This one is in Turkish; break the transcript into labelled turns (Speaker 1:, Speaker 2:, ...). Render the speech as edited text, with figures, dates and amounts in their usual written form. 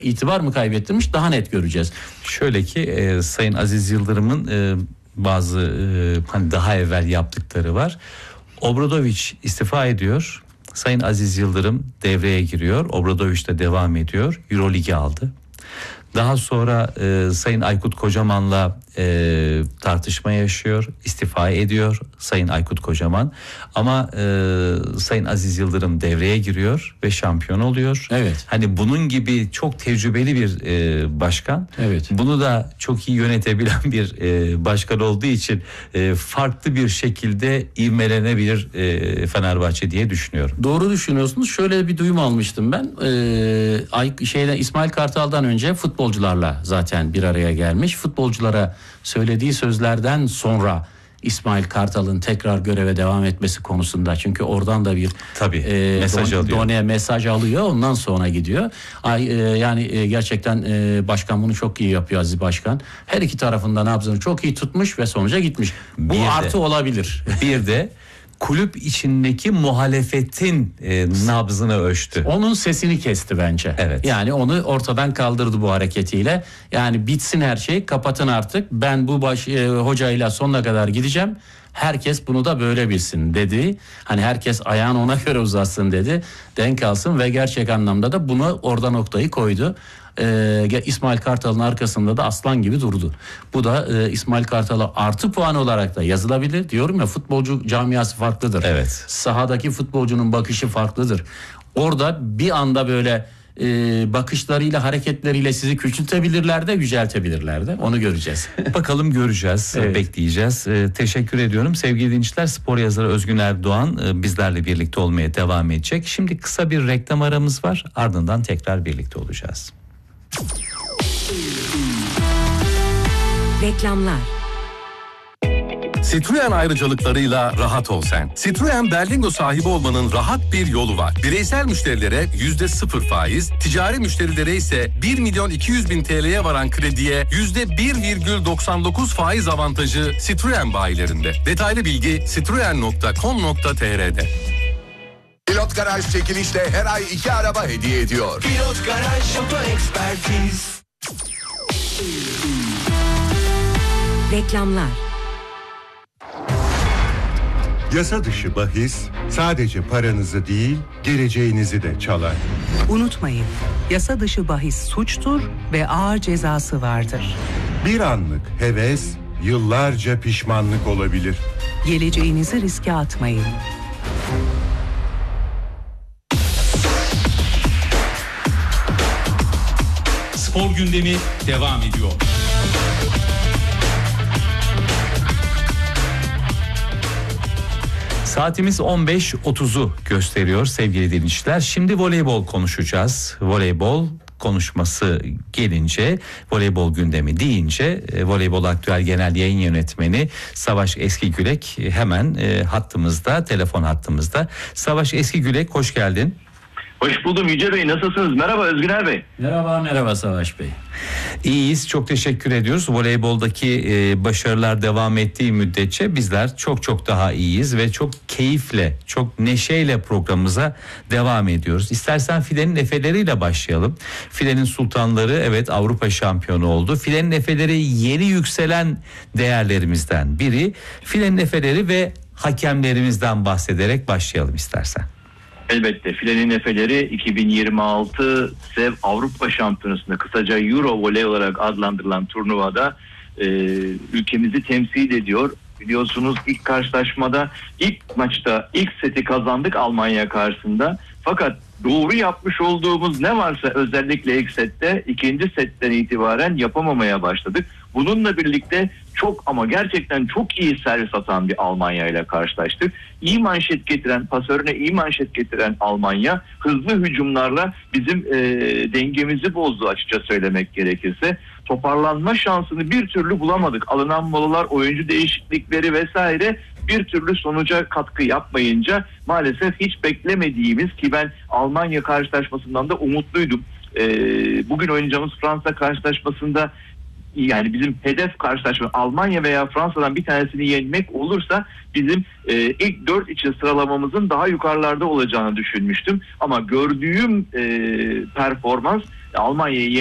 Speaker 1: itibar mı kaybettirmiş, daha net göreceğiz.
Speaker 2: Şöyle ki Sayın Aziz Yıldırım'ın bazı hani daha evvel yaptıkları var. Obradoviç istifa ediyor. Sayın Aziz Yıldırım devreye giriyor. Obradoviç de devam ediyor. Euroligi aldı. Daha sonra Sayın Aykut Kocaman'la tartışma yaşıyor, istifa ediyor Sayın Aykut Kocaman. Ama Sayın Aziz Yıldırım devreye giriyor ve şampiyon oluyor.
Speaker 1: Evet.
Speaker 2: Hani bunun gibi çok tecrübeli bir başkan.
Speaker 1: Evet.
Speaker 2: Bunu da çok iyi yönetebilen bir başkan olduğu için farklı bir şekilde ivmelenebilir Fenerbahçe diye düşünüyorum.
Speaker 1: Doğru düşünüyorsunuz. Şöyle bir duyum almıştım ben. İsmail Kartal'dan önce futbolcularla zaten bir araya gelmiş. Futbolculara söylediği sözlerden sonra İsmail Kartal'ın tekrar göreve devam etmesi konusunda, çünkü oradan da bir mesaj alıyor, ondan sonra gidiyor. Gerçekten başkan bunu çok iyi yapıyor, Aziz Başkan. Her iki tarafından nabzını çok iyi tutmuş ve sonuca gitmiş. Bu artı olabilir.
Speaker 2: Bir de kulüp içindeki muhalefetin nabzını ölçtü.
Speaker 1: Onun sesini kesti bence.
Speaker 2: Evet.
Speaker 1: Yani onu ortadan kaldırdı bu hareketiyle. Yani bitsin her şey, kapatın artık. Ben bu hocayla sonuna kadar gideceğim. Herkes bunu da böyle bilsin dedi. Hani herkes ayağını ona göre uzatsın dedi. Denk alsın ve gerçek anlamda da bunu orada noktayı koydu. İsmail Kartal'ın arkasında da aslan gibi durdu. Bu da İsmail Kartal'a artı puan olarak da yazılabilir. Diyorum ya, futbolcu camiası farklıdır.
Speaker 2: Evet.
Speaker 1: Sahadaki futbolcunun bakışı farklıdır. Orada bir anda böyle bakışlarıyla, hareketleriyle sizi küçültebilirler de yüceltebilirler de. Onu göreceğiz.
Speaker 2: Bakalım, göreceğiz, evet. Bekleyeceğiz. Teşekkür ediyorum. Sevgili dinleyiciler, spor yazarı Özgün Erdoğan bizlerle birlikte olmaya devam edecek. Şimdi kısa bir reklam aramız var. Ardından tekrar birlikte olacağız.
Speaker 3: Reklamlar.
Speaker 4: Citroen ayrıcalıklarıyla rahat ol sen. Citroen Berlingo sahibi olmanın rahat bir yolu var. Bireysel müşterilere %0 faiz, ticari müşterilere ise 1.200.000 TL'ye varan krediye %1,99 faiz avantajı Citroen bayilerinde. Detaylı bilgi citroen.com.tr'de.
Speaker 5: Pilot Garaj çekilişle her ay 2 araba hediye ediyor.
Speaker 6: Pilot Garaj Oto Ekspertiz.
Speaker 3: Reklamlar.
Speaker 7: Yasa dışı bahis sadece paranızı değil, geleceğinizi de çalar.
Speaker 8: Unutmayın, yasa dışı bahis suçtur ve ağır cezası vardır.
Speaker 7: Bir anlık heves, yıllarca pişmanlık olabilir.
Speaker 8: Geleceğinizi riske atmayın.
Speaker 9: Spor gündemi devam ediyor.
Speaker 2: Saatimiz 15.30'u gösteriyor sevgili dinleyiciler. Şimdi voleybol konuşacağız. Voleybol konuşması gelince, voleybol gündemi deyince Voleybol Aktüel Genel Yayın Yönetmeni Savaş Eskigülek hemen hattımızda, telefon hattımızda. Savaş Eskigülek, hoş geldin.
Speaker 10: Hoş buldum Yüce Bey, nasılsınız? Merhaba Özgüner Bey.
Speaker 1: Merhaba Savaş Bey.
Speaker 2: İyiyiz, çok teşekkür ediyoruz. Voleyboldaki başarılar devam ettiği müddetçe bizler çok daha iyiyiz ve çok keyifle, çok neşeyle programımıza devam ediyoruz. İstersen Filenin Efeleriyle başlayalım. Filenin Sultanları evet Avrupa şampiyonu oldu. Filenin Efeleri yeni yükselen değerlerimizden biri. Filenin Efeleri ve hakemlerimizden bahsederek başlayalım istersen.
Speaker 10: Elbette Filenin Efeleri 2026 SEV Avrupa Şampiyonası'nda, kısaca Euro Voley olarak adlandırılan turnuvada ülkemizi temsil ediyor. Biliyorsunuz ilk karşılaşmada, ilk maçta ilk seti kazandık Almanya karşısında. Fakat doğru yapmış olduğumuz ne varsa özellikle ilk sette, ikinci setten itibaren yapamamaya başladık. Bununla birlikte çok ama gerçekten çok iyi servis atan bir Almanya ile karşılaştık. İyi manşet getiren, pasörüne iyi manşet getiren Almanya hızlı hücumlarla bizim dengemizi bozdu açıkça söylemek gerekirse. Toparlanma şansını bir türlü bulamadık. Alınan molalar, oyuncu değişiklikleri vesaire bir türlü sonuca katkı yapmayınca maalesef hiç beklemediğimiz, ki ben Almanya karşılaşmasından da umutluydum. Bugün oynayacağımız Fransa karşılaşmasında yani bizim hedef karşılaşma Almanya veya Fransa'dan bir tanesini yenmek olursa bizim ilk 4 için sıralamamızın daha yukarılarda olacağını düşünmüştüm. Ama gördüğüm performans Almanya'yı